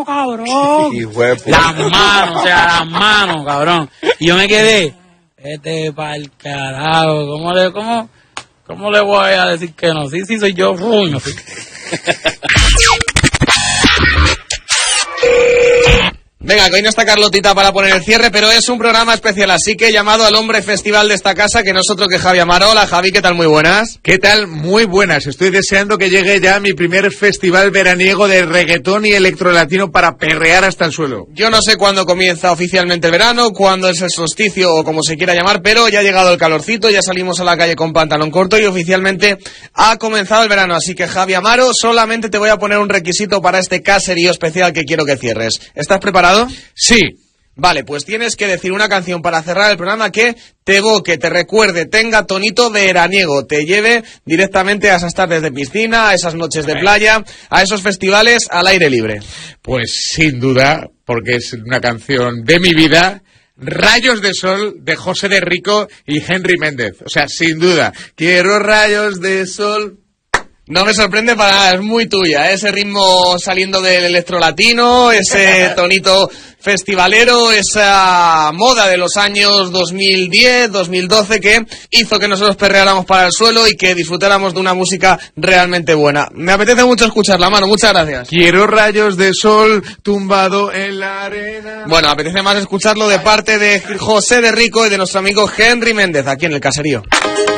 manos, cabrón. Las manos, cabrón. Y yo me quedé, pa'l carajo, ¿cómo le voy a decir que no? Sí, soy yo, fuño. Sí. Venga, que hoy no está Carlotita para poner el cierre, pero es un programa especial, así que llamado al hombre festival de esta casa, que no es otro que Javi Amaro. Hola, Javi, ¿qué tal? Muy buenas. ¿Qué tal? Muy buenas. Estoy deseando que llegue ya mi primer festival veraniego de reggaetón y electrolatino para perrear hasta el suelo. Yo no sé cuándo comienza oficialmente el verano, cuándo es el solsticio o como se quiera llamar, pero ya ha llegado el calorcito, ya salimos a la calle con pantalón corto y oficialmente ha comenzado el verano. Así que, Javi Amaro, solamente te voy a poner un requisito para este caserío especial que quiero que cierres. ¿Estás preparado? Sí. Vale, pues tienes que decir una canción para cerrar el programa que te evoque, te recuerde, tenga tonito veraniego, te lleve directamente a esas tardes de piscina, a esas noches de playa, a esos festivales al aire libre. Pues sin duda, porque es una canción de mi vida, Rayos de Sol, de José de Rico y Henry Méndez. O sea, sin duda, quiero rayos de sol. No me sorprende para nada, es muy tuya, ese ritmo saliendo del electrolatino, ese tonito festivalero, esa moda de los años 2010, 2012 que hizo que nosotros perreáramos para el suelo y que disfrutáramos de una música realmente buena. Me apetece mucho escucharla, Manu, muchas gracias. Quiero rayos de sol tumbado en la arena. Bueno, apetece más escucharlo de parte de José de Rico y de nuestro amigo Henry Méndez, aquí en el caserío.